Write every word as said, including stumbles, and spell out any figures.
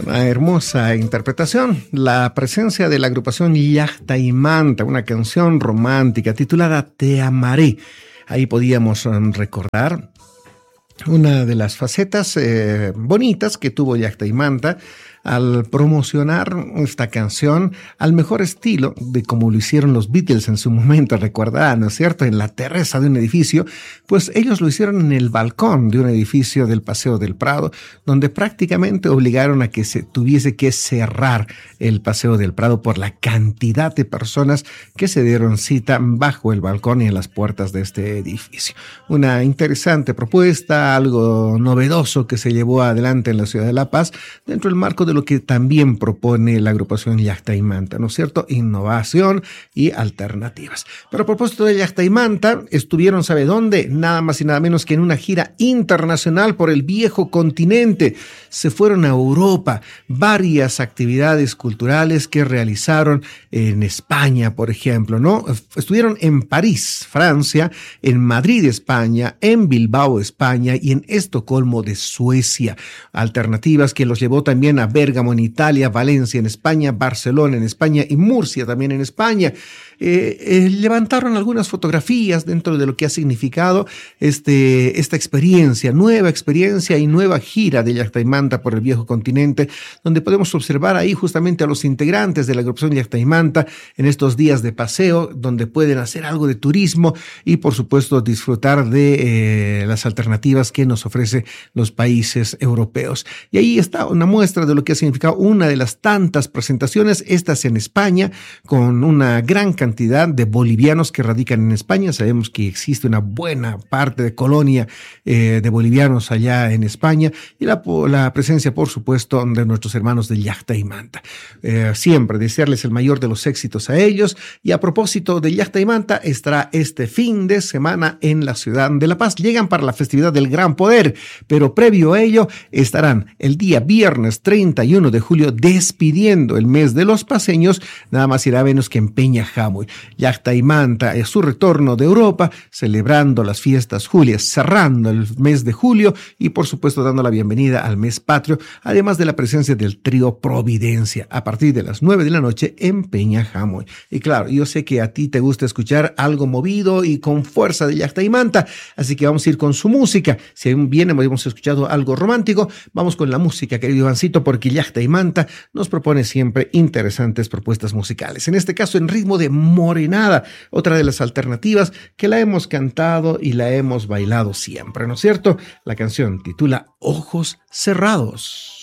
Una hermosa interpretación, la presencia de la agrupación Llacta y Manta, una canción romántica titulada Te amaré. Ahí podíamos recordar una de las facetas eh, bonitas que tuvo Llacta y Manta al promocionar esta canción al mejor estilo de como lo hicieron los Beatles en su momento, recordarán, ¿no es cierto? En la terraza de un edificio, pues ellos lo hicieron en el balcón de un edificio del Paseo del Prado, donde prácticamente obligaron a que se tuviese que cerrar el Paseo del Prado por la cantidad de personas que se dieron cita bajo el balcón y en las puertas de este edificio. Una interesante propuesta, algo novedoso que se llevó adelante en la ciudad de La Paz, dentro del marco de de lo que también propone la agrupación Llacta y Manta, ¿no es cierto? Innovación y alternativas. Pero a propósito de Llacta y Manta, estuvieron, ¿sabe dónde? Nada más y nada menos que en una gira internacional por el viejo continente. Se fueron a Europa, varias actividades culturales que realizaron en España, por ejemplo, ¿no? Estuvieron en París, Francia, en Madrid, España, en Bilbao, España y en Estocolmo de Suecia. Alternativas que los llevó también a Bérgamo en Italia, Valencia en España, Barcelona en España y Murcia también en España. Eh, eh, levantaron algunas fotografías dentro de lo que ha significado este, esta experiencia, nueva experiencia y nueva gira de Llacta y Manta por el viejo continente, donde podemos observar ahí justamente a los integrantes de la agrupación Llacta y Manta en estos días de paseo, donde pueden hacer algo de turismo y por supuesto disfrutar de eh, las alternativas que nos ofrecen los países europeos. Y ahí está una muestra de lo que ha significado una de las tantas presentaciones, estas en España, con una gran cantidad de bolivianos que radican en España. Sabemos que existe una buena parte de colonia eh, de bolivianos allá en España y la, la presencia, por supuesto, de nuestros hermanos de Llacta y Manta. Eh, siempre desearles el mayor de los éxitos a ellos. Y a propósito de Llacta y Manta, estará este fin de semana en la ciudad de La Paz. Llegan para la festividad del Gran Poder, pero previo a ello estarán el día viernes treinta y uno de julio despidiendo el mes de los paseños, nada más irá menos que en Peñajamo. Llacta y Manta es su retorno de Europa, celebrando las fiestas julias, cerrando el mes de julio y por supuesto dando la bienvenida al mes patrio, además de la presencia del trío Providencia a partir de las nueve de la noche en Peñajamo. Y claro, yo sé que a ti te gusta escuchar algo movido y con fuerza de Llacta y Manta, así que vamos a ir con su música. Si bien hemos escuchado algo romántico, vamos con la música, querido Ivancito, porque Llacta y Manta nos propone siempre interesantes propuestas musicales. En este caso en ritmo de morenada, otra de las alternativas que la hemos cantado y la hemos bailado siempre, ¿no es cierto? La canción titula Ojos Cerrados.